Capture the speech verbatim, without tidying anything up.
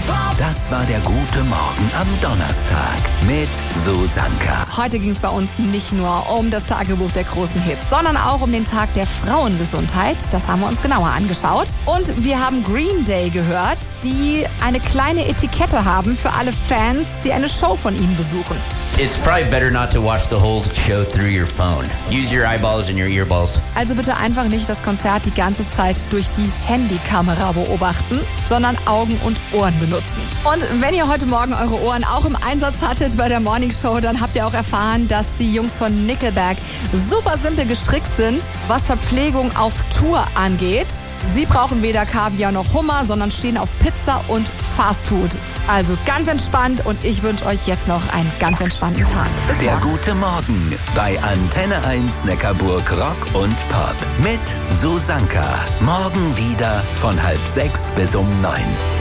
Das war der gute Morgen am Donnerstag mit Susanka. Heute ging es bei uns nicht nur um das Tagebuch der großen Hits, sondern auch um den Tag der Frauengesundheit. Das haben wir uns genauer angeschaut. Und wir haben Green Day gehört, die eine kleine Etikette haben für alle Fans, die eine Show von ihnen besuchen. It's probably better not to watch the whole show through your phone. Use your eyeballs and your earballs. Also bitte einfach nicht das Konzert die ganze Zeit durch die Handykamera beobachten, sondern Augen und Ohren benutzen. Und wenn ihr heute Morgen eure Ohren auch im Einsatz hattet bei der Morning Show, dann habt ihr auch erfahren, dass die Jungs von Nickelback super simpel gestrickt sind, was Verpflegung auf Tour angeht. Sie brauchen weder Kaviar noch Hummer, sondern stehen auf Pizza und Fastfood. Also ganz entspannt und ich wünsche euch jetzt noch einen ganz entspannten Tag. Bis Der morgen. gute Morgen bei Antenne eins Neckarburg Rock und Pop mit Susanka. Morgen wieder von halb sechs bis um neun.